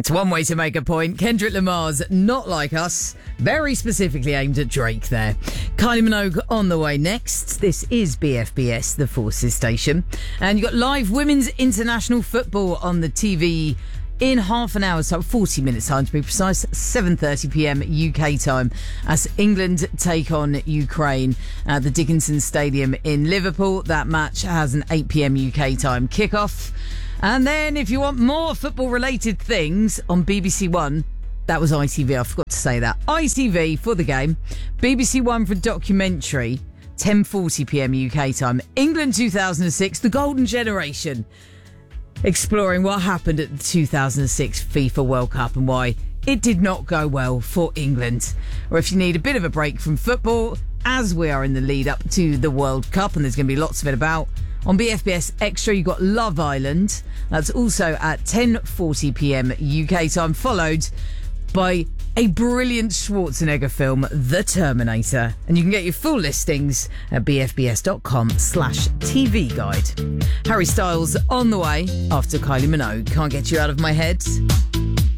It's one way to make a point. Kendrick Lamar's Not Like Us, very specifically aimed at Drake there. Kylie Minogue on the way next. This is BFBS, the Forces station. And you've got live women's international football on the TV in half an hour's time, 40 minutes time to be precise, 7:30pm UK time, as England take on Ukraine at the Dickinson Stadium in Liverpool. That match has an 8pm UK time kickoff. And then if you want more football related things on BBC One, that was ITV, I forgot to say that. ITV for the game, BBC One for documentary, 10:40pm UK time. England 2006, the golden generation, exploring what happened at the 2006 FIFA World Cup and why it did not go well for England. Or if you need a bit of a break from football, as we are in the lead up to the World Cup, and there's going to be lots of it about, on BFBS Extra, you've got Love Island. That's also at 10:40pm UK time, followed by a brilliant Schwarzenegger film, The Terminator. And you can get your full listings at bfbs.com/TV guide. Harry Styles on the way after Kylie Minogue. Can't Get You Out of My Head.